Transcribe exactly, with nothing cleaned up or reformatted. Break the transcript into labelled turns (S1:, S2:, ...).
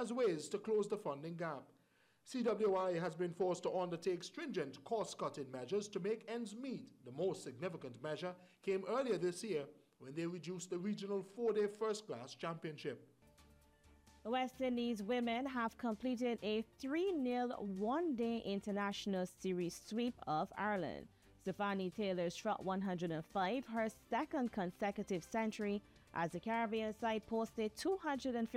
S1: as ways to close the funding gap. C W I has been forced to undertake stringent cost-cutting measures to make ends meet. The most significant measure came earlier this year when they reduced the regional four-day first-class championship.
S2: The West Indies women have completed a three nil one-day international series sweep of Ireland. Stephanie Taylor struck one hundred five, her second consecutive century, as the Caribbean side posted two hundred fifty